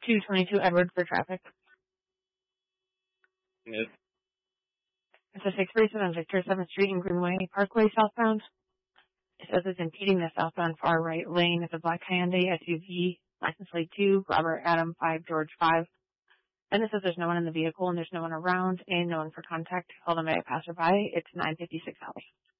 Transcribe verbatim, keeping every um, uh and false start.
two twenty-two Edward for traffic. Yes. It's a six forty-seven Victor seventh Street and Greenway Parkway southbound. It says it's impeding the southbound far right lane. It's a black Hyundai S U V, license plate two, Robert Adam five George five. And it says there's no one in the vehicle and there's no one around and no one for contact. Hold on, may I passerby? It's nine fifty-six alley.